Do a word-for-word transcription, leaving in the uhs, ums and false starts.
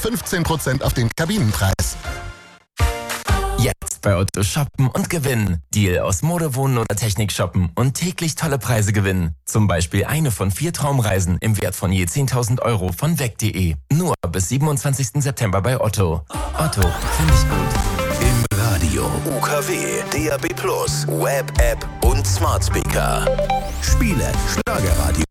fünfzehn Prozent auf den Kabinenpreis. Jetzt bei Otto shoppen und gewinnen. Deal aus Mode, Wohnen oder Technik shoppen und täglich tolle Preise gewinnen. Zum Beispiel eine von vier Traumreisen im Wert von je zehntausend Euro von weg punkt de. Nur bis siebenundzwanzigsten September bei Otto. Otto, finde ich gut. Im Radio, U K W, D A B plus, Web-App und Smart Speaker. Spiele, Schlagerradio.